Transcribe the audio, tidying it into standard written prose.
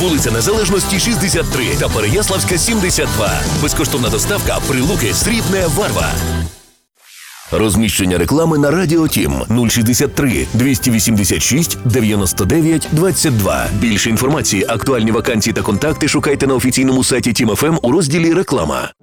вулиця Незалежності, 63 та Переяславська, 72. Безкоштовна доставка Прилуки, Срібне, Варва. Розміщення реклами на Радіо Тім 063 286 99 22. Більше інформації, актуальні вакансії та контакти шукайте на офіційному сайті Тім ФМ у розділі «Реклама».